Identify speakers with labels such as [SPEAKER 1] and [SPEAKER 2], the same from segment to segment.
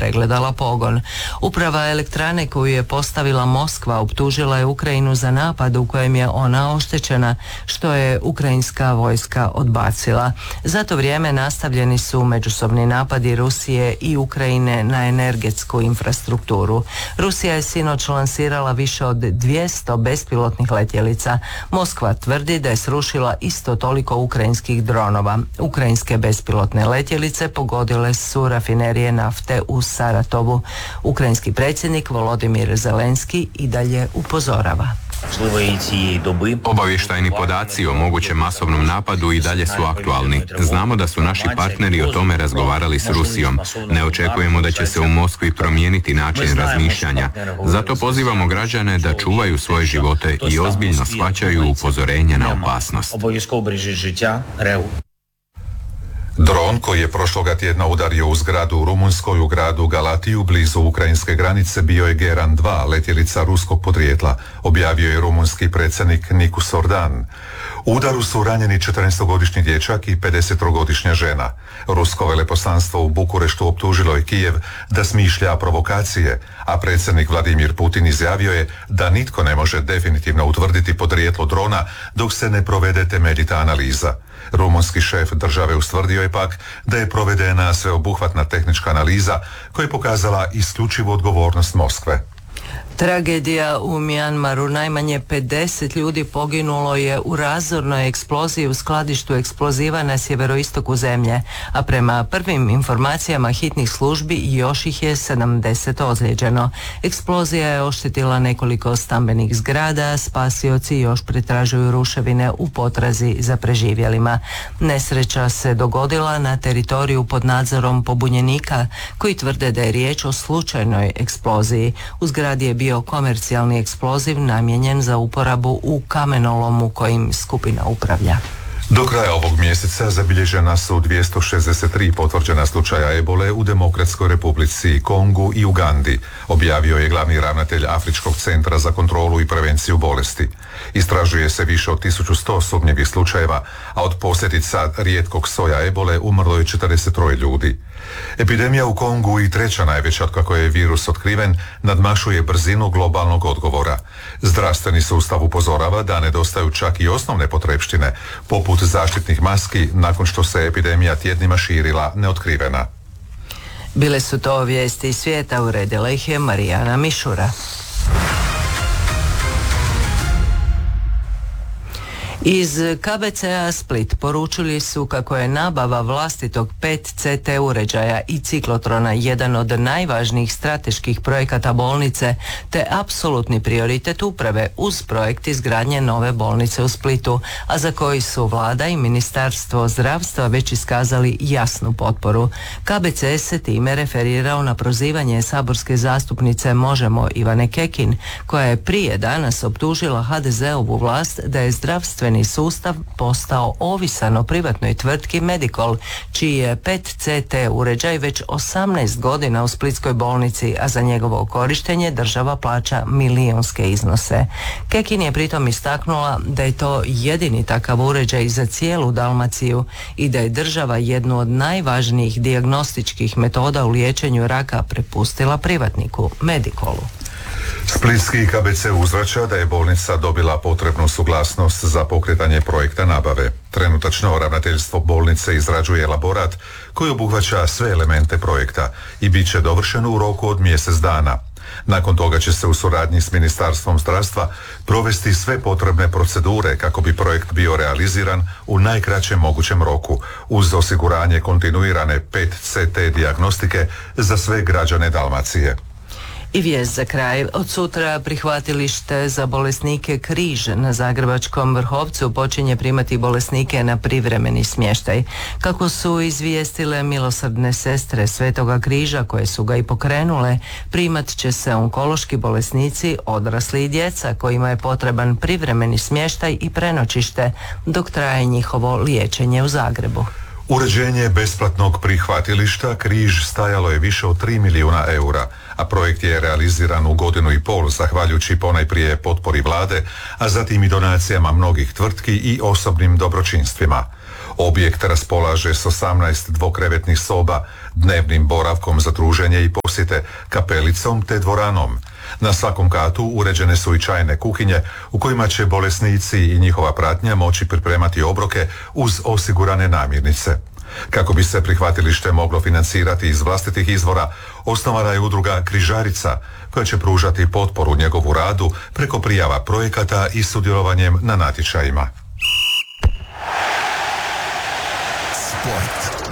[SPEAKER 1] pregledala pogon. Uprava elektrane koju je postavila Moskva optužila je Ukrajinu za napad u kojem je ona oštećena, što je ukrajinska vojska odbacila. Za to vrijeme nastavljeni su međusobni napadi Rusije i Ukrajine na energetsku infrastrukturu. Rusija je sinoć lansirala više od 200 bespilotnih letjelica. Moskva tvrdi da je srušila isto toliko ukrajinskih dronova. Ukrajinske bespilotne letjelice pogodile su rafinerije nafte u Saratovu. Ukrajinski predsjednik Volodimir Zelenski i dalje upozorava.
[SPEAKER 2] Obavještajni podaci o mogućem masovnom napadu i dalje su aktualni. Znamo da su naši partneri o tome razgovarali s Rusijom. Ne očekujemo da će se u Moskvi promijeniti način razmišljanja. Zato pozivamo građane da čuvaju svoje živote i ozbiljno shvaćaju upozorenja na opasnost.
[SPEAKER 3] Dron koji je prošloga tjedna udario u zgradu u Rumunjskoj u gradu Galatiju blizu ukrajinske granice bio je Geran 2, letjelica ruskog podrijetla, objavio je rumunjski predsjednik Nikus Ordan. U udaru su ranjeni 14-godišnji dječak i 53-godišnja žena. Rusko veleposlanstvo u Bukureštu optužilo je Kijev da smišlja provokacije, a predsjednik Vladimir Putin izjavio je da nitko ne može definitivno utvrditi podrijetlo drona dok se ne provede temeljita analiza. Rumunski šef države ustvrdio je pak da je provedena sveobuhvatna tehnička analiza koja je pokazala isključivu odgovornost Moskve.
[SPEAKER 1] Tragedija u Mjanmaru. Najmanje 50 ljudi poginulo je u razornoj eksploziji u skladištu eksploziva na sjeveroistoku zemlje, a prema prvim informacijama hitnih službi još ih je 70 ozlijeđeno. Eksplozija je oštetila nekoliko stambenih zgrada, spasioci još pretražuju ruševine u potrazi za preživjelima. Nesreća se dogodila na teritoriju pod nadzorom pobunjenika koji tvrde da je riječ o slučajnoj eksploziji. U zgradi je bio komercijalni eksploziv namijenjen za uporabu u kamenolomu kojim skupina upravlja.
[SPEAKER 3] Do kraja ovog mjeseca zabilježena su 263 potvrđena slučaja ebole u Demokratskoj Republici Kongu i Ugandi, objavio je glavni ravnatelj Afričkog centra za kontrolu i prevenciju bolesti. Istražuje se više od 1100 sumnjivih slučajeva, a od posljedica rijetkog soja ebole umrlo je 43 ljudi. Epidemija u Kongu i treća najveća otkako je virus otkriven nadmašuje brzinu globalnog odgovora. Zdravstveni sustav upozorava da nedostaju čak i osnovne potrepštine, poput zaštitnih maski, nakon što se epidemija tjednima širila neotkrivena.
[SPEAKER 1] Bile su to vijesti iz svijeta, uredila ih je Marijana Mišura. Iz KBC-a Split poručili su kako je nabava vlastitog PET-CT uređaja i ciklotrona jedan od najvažnijih strateških projekata bolnice te apsolutni prioritet uprave uz projekt izgradnje nove bolnice u Splitu, a za koji su vlada i Ministarstvo zdravstva već iskazali jasnu potporu. KBC se time referirao na prozivanje saborske zastupnice Možemo Ivane Kekin, koja je prije danas optužila HDZ-ovu vlast da je zdravstveni sustav postao ovisan o privatnoj tvrtki Medicol, čiji je PET-CT uređaj već 18 godina u splitskoj bolnici, a za njegovo korištenje država plaća milijunske iznose. Kekin je pritom istaknula da je to jedini takav uređaj za cijelu Dalmaciju i da je država jednu od najvažnijih dijagnostičkih metoda u liječenju raka prepustila privatniku Medicolu.
[SPEAKER 3] Splitski KBC uzvraća da je bolnica dobila potrebnu suglasnost za pokretanje projekta nabave. Trenutačno ravnateljstvo bolnice izrađuje elaborat koji obuhvaća sve elemente projekta i bit će dovršen u roku od mjesec dana. Nakon toga će se u suradnji s Ministarstvom zdravstva provesti sve potrebne procedure kako bi projekt bio realiziran u najkraćem mogućem roku, uz osiguranje kontinuirane PET-CT dijagnostike za sve građane Dalmacije.
[SPEAKER 1] I vijest za kraj. Od sutra prihvatilište za bolesnike Križ na Zagrebačkom Vrhovcu počinje primati bolesnike na privremeni smještaj. Kako su izvijestile milosrdne sestre Svetoga Križa, koje su ga i pokrenule, primat će se onkološki bolesnici, odrasli i djeca kojima je potreban privremeni smještaj i prenoćište dok traje njihovo liječenje u Zagrebu.
[SPEAKER 3] Uređenje besplatnog prihvatilišta Križ stajalo je više od 3 milijuna eura, a projekt je realiziran u godinu i pol zahvaljujući ponajprije potpori vlade, a zatim i donacijama mnogih tvrtki i osobnim dobročinstvima. Objekt raspolaže s 18 dvokrevetnih soba, dnevnim boravkom za druženje i posjete, kapelicom te dvoranom. Na svakom katu uređene su i čajne kuhinje u kojima će bolesnici i njihova pratnja moći pripremati obroke uz osigurane namirnice. Kako bi se prihvatilište moglo financirati iz vlastitih izvora, osnovana je udruga Križarica, koja će pružati potporu njegovu radu preko prijava projekata i sudjelovanjem na natječajima.
[SPEAKER 4] Sport.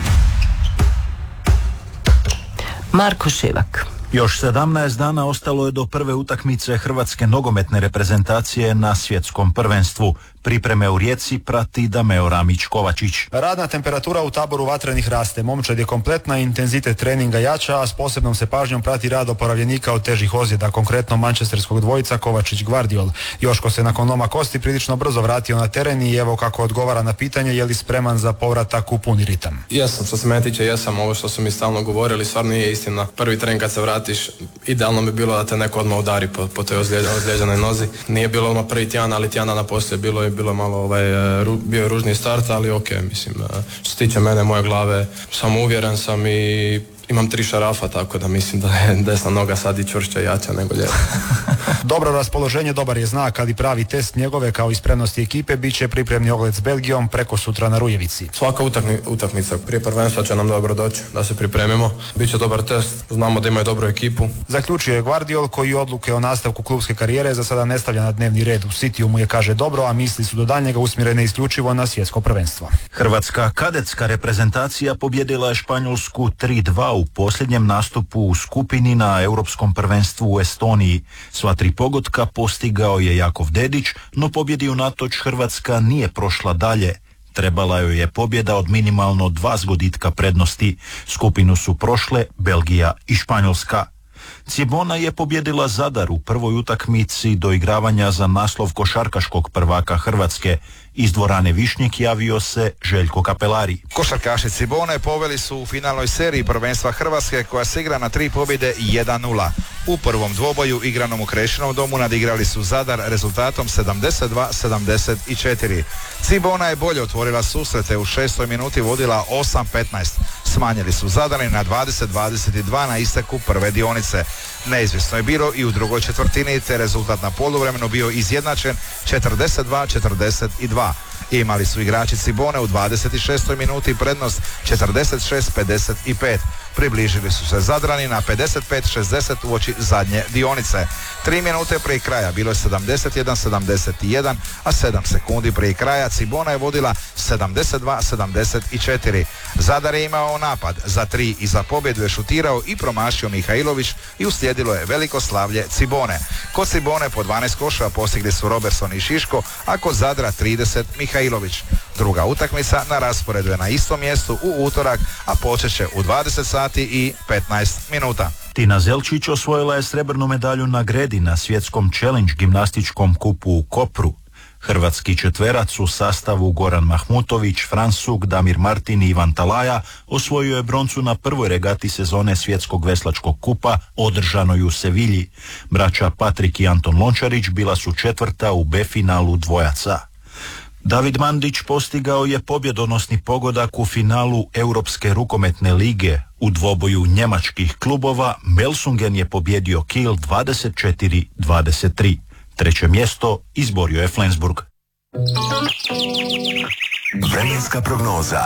[SPEAKER 1] Marko Šivak.
[SPEAKER 4] Još 17 dana ostalo je do prve utakmice hrvatske nogometne reprezentacije na svjetskom prvenstvu. Pripreme u Rijeci prati Dameo Ramić-Kovačić.
[SPEAKER 5] Radna temperatura u taboru Vatrenih raste. Momčad je kompletna, intenzitet treninga jača, a s posebnom se pažnjom prati rad oporavljenika od težih ozljeda, konkretno mančesterskog dvojica Kovačić-Gvardiol. Joško se nakon loma kosti prilično brzo vratio na teren i evo kako odgovara na pitanje je li spreman za povratak u puni ritam.
[SPEAKER 6] Jesam, što se mene tiče jesam, ovo što su mi stalno govorili stvarno nije istina. Prvi trening kad se vratiš, idealno bi bilo da te neko odmah udari po toj ozlijeđenoj nozi. Nije bilo odmah prvi tjedan, ali tjedan dana poslije bilo malo bio je ružni start, ali ok, mislim, što se tiče mene, moje glave, samouvjeren sam i imam 3 šarafa, tako da mislim da je desna noga sad i čvršća i jača nego lijeva.
[SPEAKER 5] Dobro raspoloženje dobar je znak, ali pravi test njegove kao i spremnosti ekipe bit će pripremni ogled s Belgijom preko sutra na Rujevici.
[SPEAKER 6] Svaka utakmica prije prvenstva će nam dobro doći da se pripremimo. Biće dobar test, znamo da imaju dobru ekipu.
[SPEAKER 5] Zaključio je Gvardiol koji odluke o nastavku klubske karijere za sada ne stavlja na dnevni red. U Cityu mu je kaže dobro, a misli su do daljnjega usmjerene isključivo na svjetsko prvenstvo.
[SPEAKER 4] Hrvatska kadetska reprezentacija pobjedila je Španjolsku 3-2 u posljednjem nastupu u skupini na Europskom prvenstvu u Estoniji. Sva 3 pogotka postigao je Jakov Dedić, no pobjedi unatoč Hrvatska nije prošla dalje. Trebala joj je pobjeda od minimalno 2 zgoditka prednosti. Skupinu su prošle Belgija i Španjolska. Cibona je pobjedila Zadar u prvoj utakmici doigravanja za naslov košarkaškog prvaka Hrvatske. Iz dvorane Višnjik javio se Željko Kapelari.
[SPEAKER 7] Košarkaši Cibone poveli su u finalnoj seriji prvenstva Hrvatske koja se igra na 3 pobjede i 1-0. U prvom dvoboju igranom u Krešinom domu nadigrali su Zadar rezultatom 72-74. Cibona je bolje otvorila susrete, u 6. minuti vodila 8-15. Smanjili su Zadani na 20-22 na isteku prve dionice. Neizvjesno je bilo i u drugoj četvrtini, te rezultat na poluvremenu bio izjednačen 42-42. Imali su igrači Cibone u 26. minuti prednost 46-55. Približili su se Zadrani na 55-60 uoči zadnje dionice. 3 minute prije kraja bilo je 71-71, a 7 sekundi prije kraja Cibona je vodila 72-74. Zadar je imao napad za 3 i za pobjedu je šutirao i promašio Mihajlović i uslijedilo je veliko slavlje Cibone. Kod Cibone po 12 koševa postigli su Robertson i Šiško, a kod Zadra 30 Mihajlović. Druga utakmica na rasporedu je na istom mjestu u utorak, a počeće u 20 sati i 15 minuta.
[SPEAKER 4] Tina Zelčić osvojila je srebrnu medalju na gredi na svjetskom challenge gimnastičkom kupu u Kopru. Hrvatski četverac u sastavu Goran Mahmutović, Fran Suk, Damir Martin i Ivan Talaja osvojio je broncu na prvoj regati sezone svjetskog veslačkog kupa održanoj u Sevilji. Braća Patrik i Anton Lončarić bila su četvrta u B finalu dvojaca. David Mandić postigao je pobjedonosni pogodak u finalu Europske rukometne lige. U dvoboju njemačkih klubova Melsungen je pobjedio Kiel 24-23. Treće mjesto izborio je Flensburg.
[SPEAKER 8] Vremenska prognoza.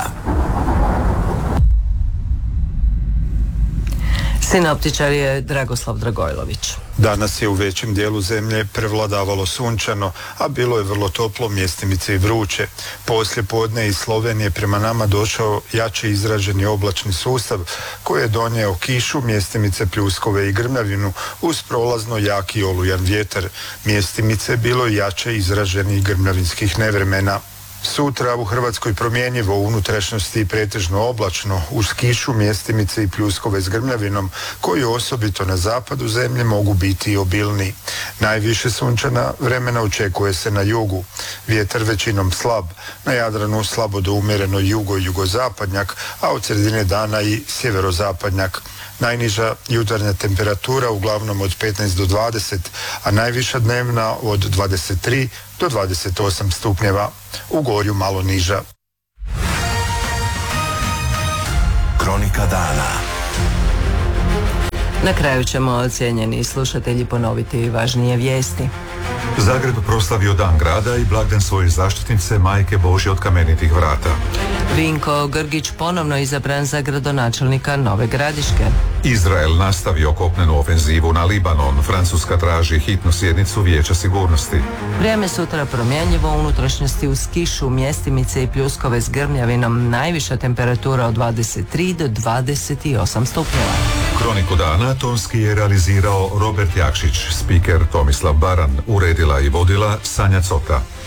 [SPEAKER 1] Sinoptičar je Dragoslav Dragojlović.
[SPEAKER 9] Danas je u većem dijelu zemlje prevladavalo sunčano, a bilo je vrlo toplo, mjestimice i vruće. Poslije podne iz Slovenije prema nama došao jače izraženi oblačni sustav koji je donio kišu, mjestimice, pljuskove i grmljavinu uz prolazno jaki olujan vjetar. Mjestimice bilo je jače izraženih grmljavinskih nevremena. Sutra u Hrvatskoj promjenjivo, u unutrašnjosti pretežno oblačno, uz kišu, mjestimice i pljuskove s grmljavinom, koji osobito na zapadu zemlje mogu biti i obilni. Najviše sunčana vremena očekuje se na jugu. Vjetar većinom slab, na Jadranu slabo do umjereno jugo-jugozapadnjak, a od sredine dana i sjeverozapadnjak. Najniža jutarnja temperatura uglavnom od 15 do 20, a najviša dnevna od 23 do 28 stupnjeva. U Gorju malo niža.
[SPEAKER 8] Kronika dana.
[SPEAKER 1] Na kraju ćemo, cijenjeni slušatelji, ponoviti važnije vijesti.
[SPEAKER 3] Zagreb proslavio Dan grada i blagdan svoje zaštitnice Majke Božje od kamenitih vrata.
[SPEAKER 1] Vinko Grgić ponovno izabran za gradonačelnika Nove Gradiške.
[SPEAKER 3] Izrael nastavio kopnenu ofenzivu na Libanon. Francuska traži hitnu sjednicu Vijeća sigurnosti.
[SPEAKER 1] Vrijeme sutra promjenjivo, unutrašnjosti uz kišu, mjestimice i pljuskove s grmljavinom, najviša temperatura od 23 do 28 stupnjeva.
[SPEAKER 3] Kroniku dana tonski je realizirao Robert Jakšić, spiker Tomislav Baran, uredila i vodila Sanja Cota.